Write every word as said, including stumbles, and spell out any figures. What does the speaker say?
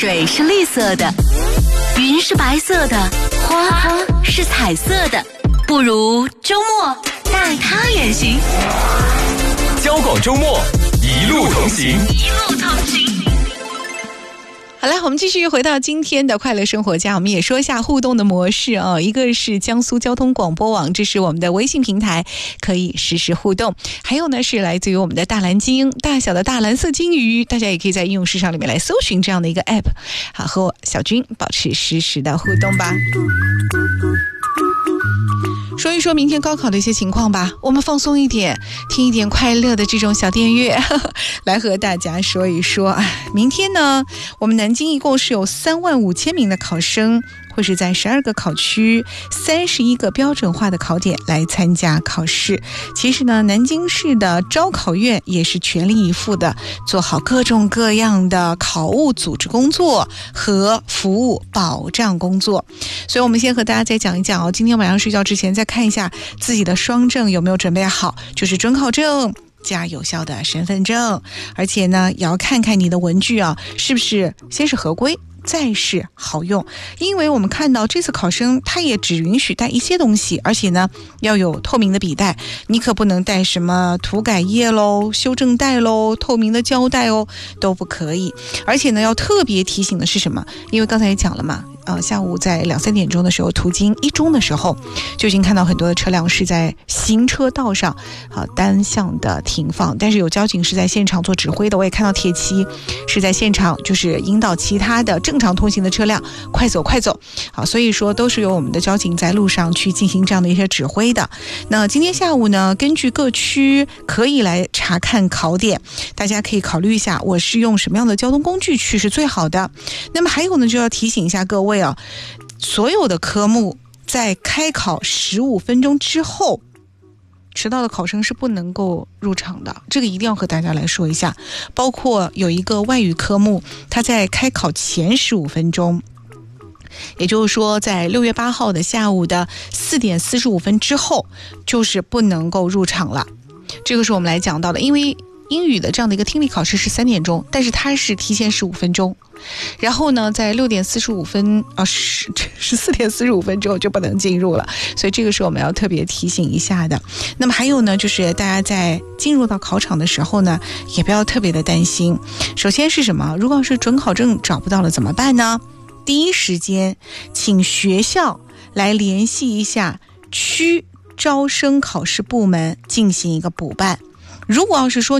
水是绿色的，云是白色的，花是彩色的，不如周末带它远行。 交广周末一路同行， 一路同行。 好了，我们继续回到今天的快乐生活家，我们也说一下互动的模式啊、哦。一个是江苏交通广播网，这是我们的微信平台，可以实时互动；还有呢是来自于我们的大蓝鲸，大小的大蓝色鲸鱼，大家也可以在应用市场里面来搜寻这样的一个 app， 好，和我小军保持实时的互动吧。说一说明天高考的一些情况吧，我们放松一点，听一点快乐的这种小电乐，呵呵来和大家说一说。明天呢，我们南京一共是有三万五千名的考生，会是在十二个考区、三十一个标准化的考点来参加考试。其实呢，南京市的招考院也是全力以赴的做好各种各样的考务组织工作和服务保障工作。所以我们先和大家再讲一讲哦，今天晚上睡觉之前再看一下自己的双证有没有准备好，就是准考证加有效的身份证，而且呢也要看看你的文具啊是不是先是合规再是好用，因为我们看到这次考生他也只允许带一些东西，而且呢要有透明的笔袋，你可不能带什么涂改液喽、修正带喽、透明的胶带哦，都不可以。而且呢要特别提醒的是什么，因为刚才也讲了嘛，呃，下午在两三点钟的时候，途经一中的时候，就已经看到很多的车辆是在行车道上啊单向的停放，但是有交警是在现场做指挥的，我也看到铁骑是在现场，就是引导其他的正常通行的车辆快走快走。好，所以说都是由我们的交警在路上去进行这样的一些指挥的。那今天下午呢，根据各区可以来查看考点，大家可以考虑一下，我是用什么样的交通工具去是最好的。那么还有呢，就要提醒一下各位啊，所有的科目在开考十五分钟之后，迟到的考生是不能够入场的，这个一定要和大家来说一下。包括有一个外语科目，它在开考前十五分钟，也就是说在六月八号的下午的四点四十五分之后，就是不能够入场了。这个是我们来讲到的，因为英语的这样的一个听力考试是三点钟，但是它是提前十五分钟，然后呢在六点四十五分啊十十四点四十五分之后就不能进入了，所以这个是我们要特别提醒一下的。那么还有呢，就是大家在进入到考场的时候呢，也不要特别的担心。首先是什么？如果是准考证找不到了怎么办呢？第一时间请学校来联系一下区招生考试部门进行一个补办。如果要是说